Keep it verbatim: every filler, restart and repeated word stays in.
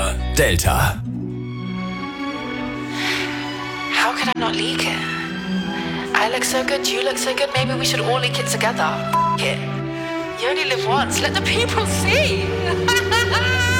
vier Delta. How could I not leak it? I look so good, you look so good, maybe we should all leak it together. F it. You only live once, let the people see.